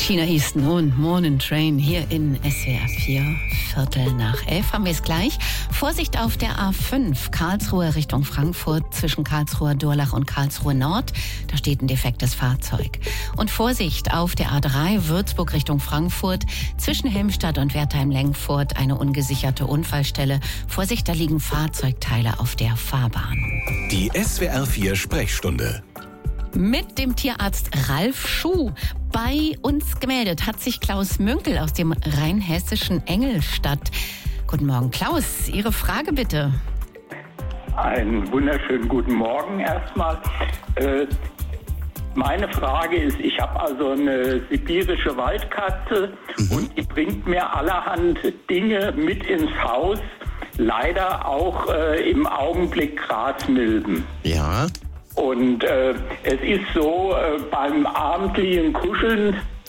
China Eastern und Morning Train hier in SWR 4, 11:15 haben wir es gleich. Vorsicht auf der A5, Karlsruhe Richtung Frankfurt, zwischen Karlsruher Durlach und Karlsruhe Nord. Da steht ein defektes Fahrzeug. Und Vorsicht auf der A3, Würzburg Richtung Frankfurt, zwischen Helmstadt und Wertheim-Lengfurt, eine ungesicherte Unfallstelle. Vorsicht, da liegen Fahrzeugteile auf der Fahrbahn. Die SWR 4 Sprechstunde. Mit dem Tierarzt Ralf Schuh. Bei uns gemeldet hat sich Klaus Münkel aus dem rheinhessischen Engelstadt. Guten Morgen, Klaus. Ihre Frage bitte. Einen wunderschönen guten Morgen erstmal. Meine Frage ist, ich habe also eine sibirische Waldkatze und die bringt mir allerhand Dinge mit ins Haus. Leider auch im Augenblick Grasmilben. Ja. Und es ist so, beim abendlichen Kuscheln